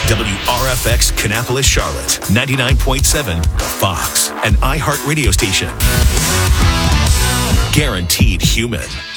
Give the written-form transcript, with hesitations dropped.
WRFX Kannapolis, Charlotte, 99.7 The Fox, an iHeart radio station. Guaranteed human.